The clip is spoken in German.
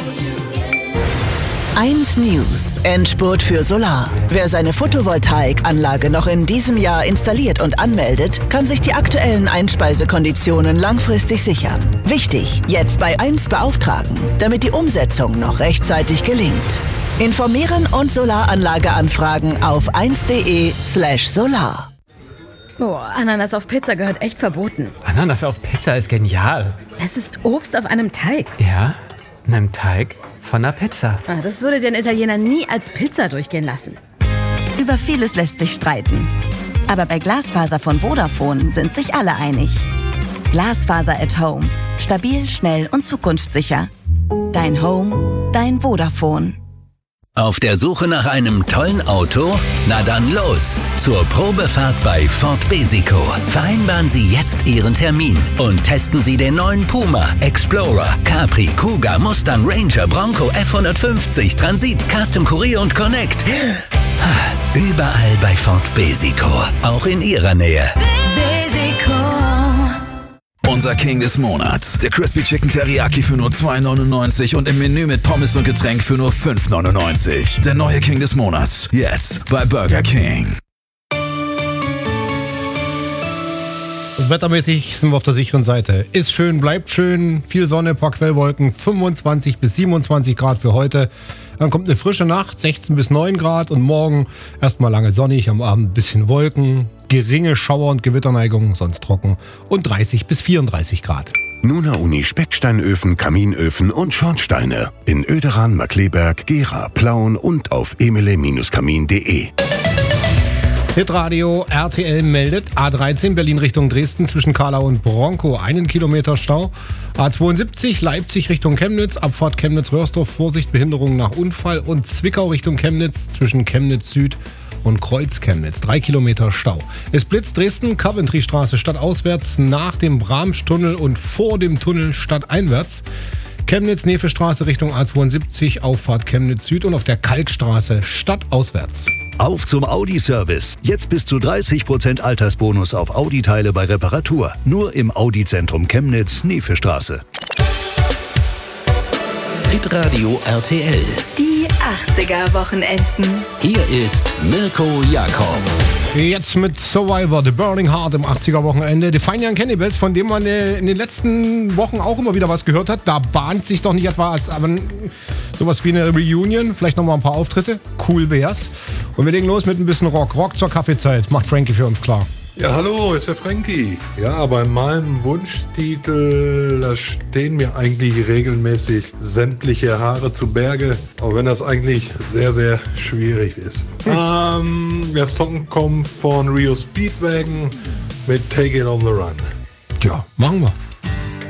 1 News. Endspurt für Solar. Wer seine Photovoltaikanlage noch in diesem Jahr installiert und anmeldet, kann sich die aktuellen Einspeisekonditionen langfristig sichern. Wichtig, jetzt bei 1 beauftragen, damit die Umsetzung noch rechtzeitig gelingt. Informieren und Solaranlage anfragen auf 1.de/solar. Boah, Ananas auf Pizza gehört echt verboten. Ananas auf Pizza ist genial. Es ist Obst auf einem Teig. Ja, einem Teig von einer Pizza. Das würde den Italiener nie als Pizza durchgehen lassen. Über vieles lässt sich streiten. Aber bei Glasfaser von Vodafone sind sich alle einig. Glasfaser at Home. Stabil, schnell und zukunftssicher. Dein Home, dein Vodafone. Auf der Suche nach einem tollen Auto? Na dann los! Zur Probefahrt bei Ford Besico. Vereinbaren Sie jetzt Ihren Termin und testen Sie den neuen Puma, Explorer, Capri, Kuga, Mustang, Ranger, Bronco, F150, Transit, Custom Courier und Connect. Überall bei Ford Besico. Auch in Ihrer Nähe. Besico. Unser King des Monats. Der Crispy Chicken Teriyaki für nur $2,99 und im Menü mit Pommes und Getränk für nur $5,99. Der neue King des Monats. Jetzt bei Burger King. Wettermäßig sind wir auf der sicheren Seite. Ist schön, bleibt schön. Viel Sonne, paar Quellwolken. 25 bis 27 Grad für heute. Dann kommt eine frische Nacht, 16 bis 9 Grad. Und morgen erstmal lange sonnig, am Abend ein bisschen Wolken. Geringe Schauer- und Gewitterneigung, sonst trocken. Und 30 bis 34 Grad. Nuna Uni Specksteinöfen, Kaminöfen und Schornsteine. In Oederan, Markleberg, Gera, Plauen und auf emile-kamin.de. Hitradio RTL meldet A13 Berlin Richtung Dresden zwischen Kahlau und Bronkow 1 Kilometer Stau. A72 Leipzig Richtung Chemnitz, Abfahrt Chemnitz-Röhrsdorf, Vorsicht Behinderung nach Unfall und Zwickau Richtung Chemnitz zwischen Chemnitz Süd und Kreuz-Chemnitz 3 Kilometer Stau. Es blitzt Dresden, Coventry-Straße stadtauswärts nach dem Bramstunnel und vor dem Tunnel stadteinwärts. Chemnitz-Nefe-Straße Richtung A72, Auffahrt Chemnitz Süd und auf der Kalkstraße stadtauswärts. Auf zum Audi-Service. Jetzt bis zu 30% Altersbonus auf Audi-Teile bei Reparatur. Nur im Audi-Zentrum Chemnitz, Nefe-Straße. Hitradio RTL. Die 80er-Wochenenden. Hier ist Mirko Jakob. Jetzt mit Survivor, The Burning Heart im 80er-Wochenende. Die Fine Young Cannibals, von dem man in den letzten Wochen auch immer wieder was gehört hat. Da bahnt sich doch nicht etwas, aber sowas wie eine Reunion, vielleicht nochmal ein paar Auftritte. Cool wär's. Und wir legen los mit ein bisschen Rock. Rock zur Kaffeezeit, macht Frankie für uns klar. Ja, hallo, ist der Frankie. Ja, bei meinem Wunschtitel, da stehen mir eigentlich regelmäßig sämtliche Haare zu Berge, auch wenn das eigentlich sehr, sehr schwierig ist. Der Song kommt von Rio Speedwagon mit Take It on the Run. Tja, machen wir.